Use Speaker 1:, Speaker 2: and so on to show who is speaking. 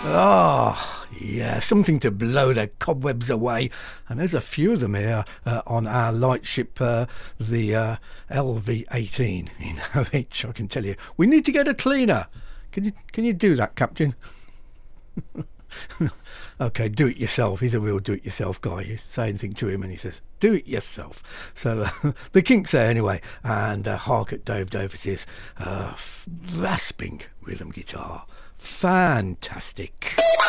Speaker 1: Oh, yeah, something to blow the cobwebs away. And there's a few of them here on our lightship, the LV-18 in OH, I can tell you. We need to get a cleaner. Can you do that, Captain? Okay, do it yourself. He's a real do-it-yourself guy. You say anything to him and he says, do it yourself. So the Kinks there anyway. And hark at Dave Davis's rasping rhythm guitar. Fantastic.